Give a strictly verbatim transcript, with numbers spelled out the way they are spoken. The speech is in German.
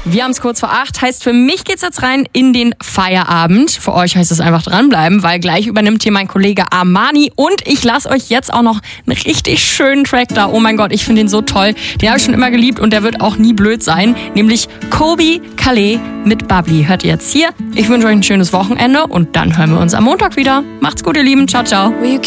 Wir haben es kurz vor acht, heißt für mich geht's jetzt rein in den Feierabend. Für euch heißt es einfach dranbleiben, weil gleich übernimmt hier mein Kollege Armani und ich lasse euch jetzt auch noch einen richtig schönen Track da. Oh mein Gott, ich finde den so toll. Den habe ich schon immer geliebt und der wird auch nie blöd sein. Nämlich Colbie Caillat mit Bubbly. Hört ihr jetzt hier. Ich wünsche euch ein schönes Wochenende und dann hören wir uns am Montag wieder. Macht's gut, ihr Lieben. Ciao, ciao.